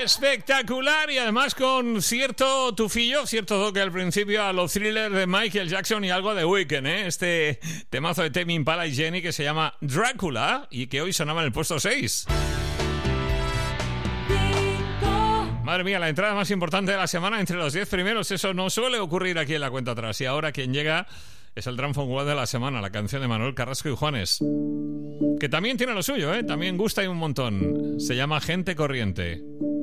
Espectacular, y además con cierto tufillo, cierto toque al principio a los thrillers de Michael Jackson y algo de Weeknd, ¿eh? Este temazo de Tame Impala y Jenny que se llama Drácula y que hoy sonaba en el puesto 6. Madre mía, la entrada más importante de la semana entre los 10 primeros. Eso no suele ocurrir aquí en la cuenta atrás. Y ahora quien llega es el Drum Phone World de la semana, la canción de Manuel Carrasco y Juanes, que también tiene lo suyo, ¿eh? También gusta y un montón. Se llama Gente Corriente.